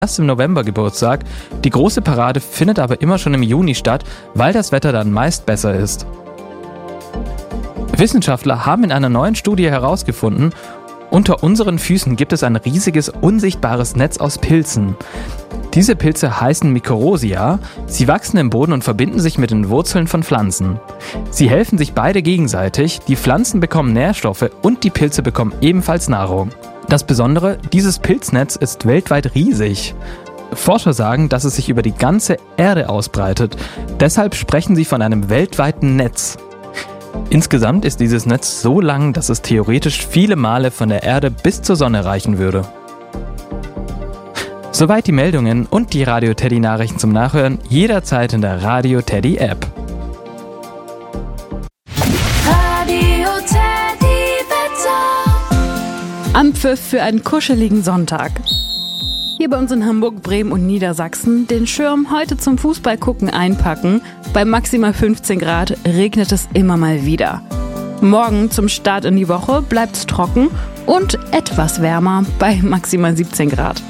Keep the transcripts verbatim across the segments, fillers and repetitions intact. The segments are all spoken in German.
erst im November Geburtstag. Die große Parade findet aber immer schon im Juni statt, weil das Wetter dann meist besser ist. Wissenschaftler haben in einer neuen Studie herausgefunden, unter unseren Füßen gibt es ein riesiges, unsichtbares Netz aus Pilzen. Diese Pilze heißen Mykorrhiza, sie wachsen im Boden und verbinden sich mit den Wurzeln von Pflanzen. Sie helfen sich beide gegenseitig, die Pflanzen bekommen Nährstoffe und die Pilze bekommen ebenfalls Nahrung. Das Besondere, dieses Pilznetz ist weltweit riesig. Forscher sagen, dass es sich über die ganze Erde ausbreitet, deshalb sprechen sie von einem weltweiten Netz. Insgesamt ist dieses Netz so lang, dass es theoretisch viele Male von der Erde bis zur Sonne reichen würde. Soweit die Meldungen und die Radio Teddy Nachrichten zum Nachhören jederzeit in der Radio Teddy App. Radio Teddy Wetter. Am Pfiff für einen kuscheligen Sonntag. Hier bei uns in Hamburg, Bremen und Niedersachsen den Schirm heute zum Fußballgucken einpacken. Bei maximal fünfzehn Grad regnet es immer mal wieder. Morgen zum Start in die Woche bleibt es trocken und etwas wärmer bei maximal siebzehn Grad.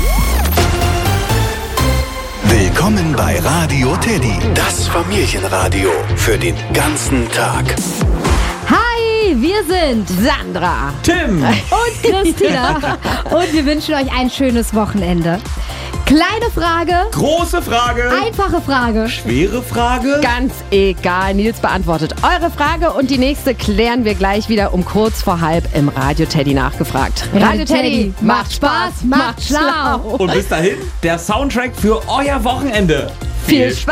Willkommen bei Radio Teddy, das Familienradio für den ganzen Tag. Hi, wir sind Sandra, Tim und Christina und wir wünschen euch ein schönes Wochenende. Kleine Frage, große Frage, einfache Frage, schwere Frage. ganz egal, Nils beantwortet eure Frage und die nächste klären wir gleich wieder um kurz vor halb im Radio Teddy nachgefragt. Radio Teddy, macht Spaß, macht schlau. Und bis dahin der Soundtrack für euer Wochenende. Viel Spaß!